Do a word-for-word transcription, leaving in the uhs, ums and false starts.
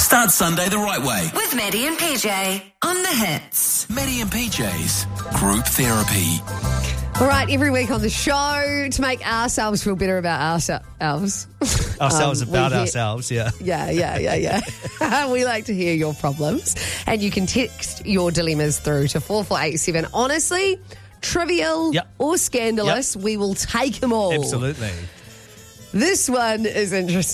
Start Sunday the right way. With Maddie and P J on the hits. Maddie and P J's Group Therapy. All right, every week on the show, to make ourselves feel better about ourselves. Ourselves um, about hear, ourselves, yeah. Yeah, yeah, yeah, yeah. We like to hear your problems. And you can text your dilemmas through to four four eight seven. Honestly, trivial Yep. or scandalous, Yep. we will take them all. Absolutely. This one is interesting.